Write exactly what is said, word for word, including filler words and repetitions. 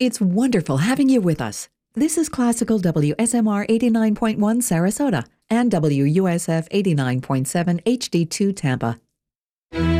It's wonderful having you with us. This is Classical W S M R eighty-nine point one Sarasota and W U S F eighty-nine point seven H D two Tampa.